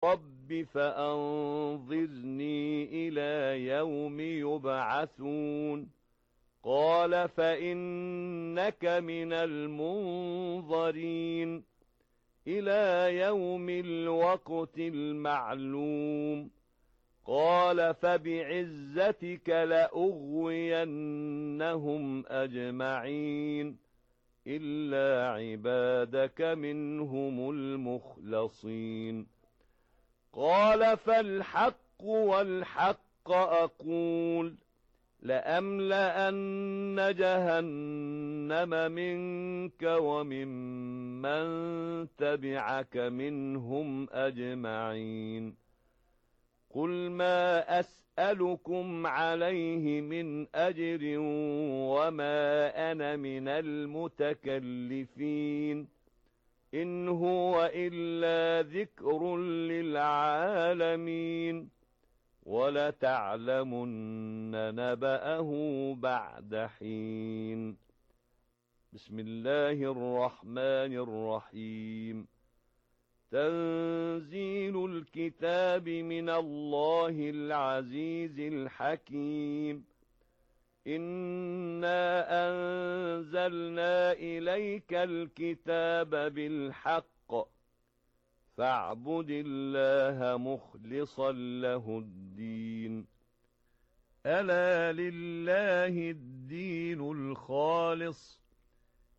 رب فأنظرني إلى يوم يبعثون قال فإنك من المنظرين إلى يوم الوقت المعلوم قال فبعزتك لأغوينهم أجمعين إلا عبادك منهم المخلصين قال فالحق والحق أقول لأملأن جهنم منك وممن تبعك منهم أجمعين قل ما أسألكم عليه من أجر وما أنا من المتكلفين إن هو إلا ذكر للعالمين ولتعلمن نبأه بعد حين بسم الله الرحمن الرحيم تنزيل الكتاب من الله العزيز الحكيم إنا أنزلنا إليك الكتاب بالحق فاعبد الله مخلصا له الدين ألا لله الدين الخالص